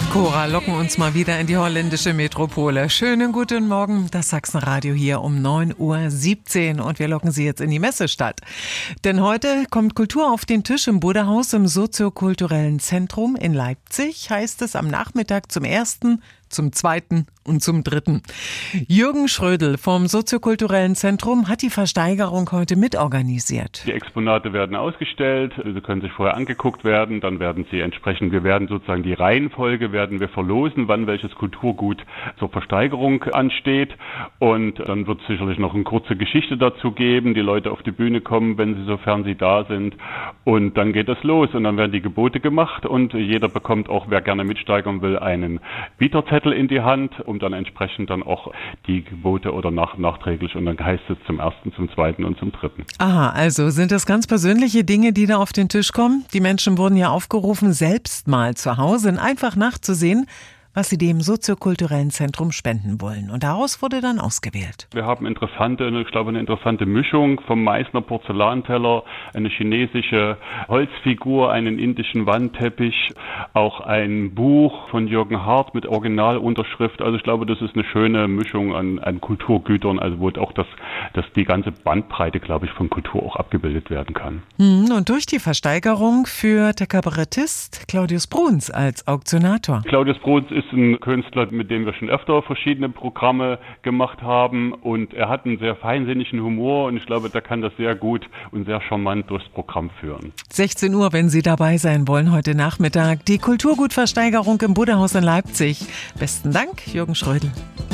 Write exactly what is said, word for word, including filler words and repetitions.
Cora locken uns mal wieder in die holländische Metropole. Schönen guten Morgen, das Sachsenradio hier um neun Uhr siebzehn und wir locken Sie jetzt in die Messestadt. Denn heute kommt Kultur auf den Tisch im Buddha-Haus im Soziokulturellen Zentrum in Leipzig, heißt es am Nachmittag zum ersten, zum zweiten und zum dritten. Jürgen Schrödel vom Soziokulturellen Zentrum hat die Versteigerung heute mitorganisiert. Die Exponate werden ausgestellt, sie können sich vorher angeguckt werden, dann werden sie entsprechend, wir werden sozusagen die Reihenfolge werden wir verlosen, wann welches Kulturgut zur Versteigerung ansteht, und dann wird es sicherlich noch eine kurze Geschichte dazu geben, die Leute auf die Bühne kommen, wenn sie, sofern sie da sind, und dann geht es los und dann werden die Gebote gemacht und jeder bekommt auch, wer gerne mitsteigern will, einen Bieterzettel in die Hand, um dann entsprechend dann auch die Gebote oder nach, nachträglich, und dann heißt es zum ersten, zum zweiten und zum dritten. Aha, also sind das ganz persönliche Dinge, die da auf den Tisch kommen? Die Menschen wurden ja aufgerufen, selbst mal zu Hause einfach nachzusehen, was sie dem Soziokulturellen Zentrum spenden wollen. Und daraus wurde dann ausgewählt. Wir haben interessante, ich glaube eine interessante Mischung vom Meißner Porzellanteller, eine chinesische Holzfigur, einen indischen Wandteppich, auch ein Buch von Jürgen Hart mit Originalunterschrift. Also ich glaube, das ist eine schöne Mischung an, an Kulturgütern, also wo auch das, das die ganze Bandbreite, glaube ich, von Kultur auch abgebildet werden kann. Und durch die Versteigerung führt der Kabarettist Claudius Bruns als Auktionator. Claudius Bruns ist ein Künstler, mit dem wir schon öfter verschiedene Programme gemacht haben, und er hat einen sehr feinsinnigen Humor und ich glaube, der kann das sehr gut und sehr charmant durchs Programm führen. sechzehn Uhr, wenn Sie dabei sein wollen, heute Nachmittag, die Kulturgutversteigerung im Buddha-Haus in Leipzig. Besten Dank, Jürgen Schrödel.